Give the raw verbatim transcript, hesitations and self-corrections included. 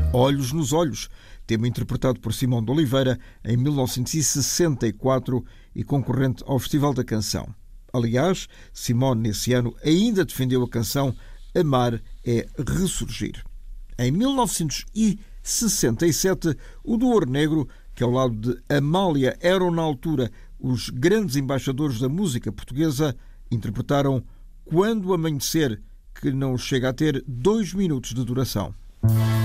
Olhos nos Olhos, tema interpretado por Simão de Oliveira em mil novecentos e sessenta e quatro e concorrente ao Festival da Canção. Aliás, Simone, nesse ano, ainda defendeu a canção Amar é Ressurgir. Em mil novecentos e sessenta e sete, o Duor Negro, que ao lado de Amália eram na altura os grandes embaixadores da música portuguesa, interpretaram Quando Amanhecer, que não chega a ter dois minutos de duração.